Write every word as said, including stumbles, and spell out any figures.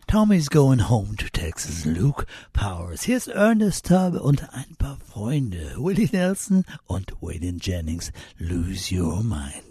Tommy's Going Home to Texas, Luke Powers. Hier ist Ernest Tubb und ein paar Freunde. Willie Nelson und Waylon Jennings, Lose Your Mind.